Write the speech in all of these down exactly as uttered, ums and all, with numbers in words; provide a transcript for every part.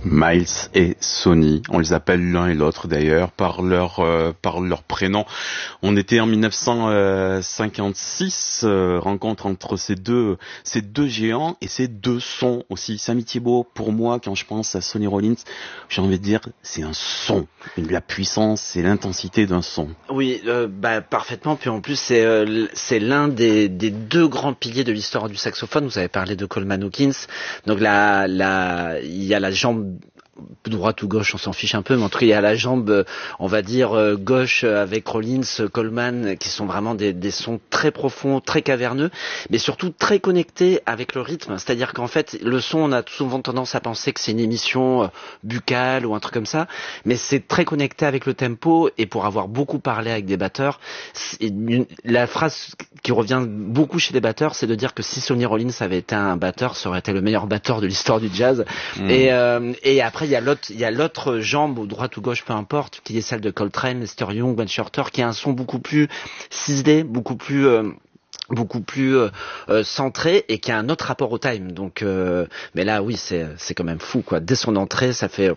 Miles et Sonny, on les appelle l'un et l'autre d'ailleurs par leur euh, par leur prénom. On était en dix-neuf cent cinquante-six, euh, rencontre entre ces deux ces deux géants et ces deux sons aussi. Sammy Thibault, pour moi, quand je pense à Sonny Rollins, j'ai envie de dire c'est un son, la puissance, c'est l'intensité d'un son. Oui, euh, bah parfaitement. Puis en plus c'est euh, c'est l'un des des deux grands piliers de l'histoire du saxophone. Vous avez parlé de Coleman Hawkins, donc la la il y a la jambe droite ou gauche, on s'en fiche un peu, mais en tout cas il y a la jambe, on va dire gauche avec Rollins, Coleman, qui sont vraiment des, des sons très profonds, très caverneux, mais surtout très connectés avec le rythme. C'est-à-dire qu'en fait le son, on a souvent tendance à penser que c'est une émission buccale ou un truc comme ça, mais c'est très connecté avec le tempo. Et pour avoir beaucoup parlé avec des batteurs, une, la phrase qui revient beaucoup chez les batteurs, c'est de dire que si Sonny Rollins avait été un batteur, ça aurait été le meilleur batteur de l'histoire du jazz. Mmh. Et, euh, et après il y a l'autre, il y a l'autre jambe, ou droite ou gauche, peu importe, qui est celle de Coltrane, Lester Young, Wayne Shorter, qui a un son beaucoup plus ciselé, beaucoup plus euh, beaucoup plus euh, euh, centré, et qui a un autre rapport au time. Donc euh, mais là oui, c'est c'est quand même fou quoi. Dès son entrée, ça fait.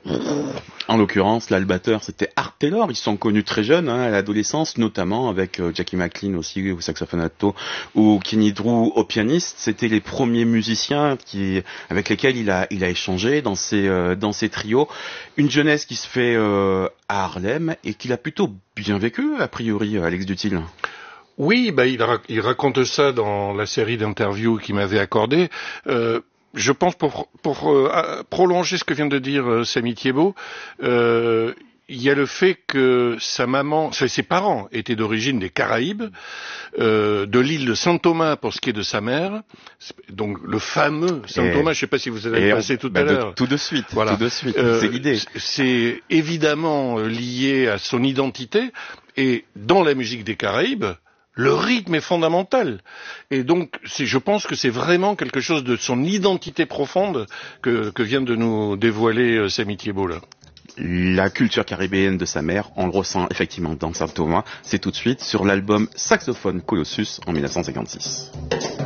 En l'occurrence, là, le batteur, c'était Art Taylor. Ils se sont connus très jeunes, hein, à l'adolescence, notamment avec euh, Jackie McLean aussi au saxophone alto, ou Kenny Drew au pianiste. C'était les premiers musiciens qui avec lesquels il a il a échangé dans ses euh, dans ses trios. Une jeunesse qui se fait euh, à Harlem et qu'il a plutôt bien vécu, a priori, Alex Dutil. Oui, bah il, ra- il raconte ça dans la série d'interviews qu'il m'avait accordée. Euh, je pense pour, pour euh, prolonger ce que vient de dire euh, Sammy Thibault, euh, il y a le fait que sa maman, ses parents étaient d'origine des Caraïbes, euh, de l'île de Saint Thomas pour ce qui est de sa mère, donc le fameux Saint et, Thomas. Je ne sais pas si vous avez passé tout bah à l'heure. De, tout de suite, voilà. Tout de suite. Euh, c'est l'idée. C'est évidemment lié à son identité, et dans la musique des Caraïbes, le rythme est fondamental. Et donc, c'est, je pense que c'est vraiment quelque chose de son identité profonde que, que vient de nous dévoiler euh, Sammy Thibault là. La culture caribéenne de sa mère, on le ressent effectivement dans Saint Thomas. C'est tout de suite sur l'album Saxophone Colossus en dix-neuf cent cinquante-six.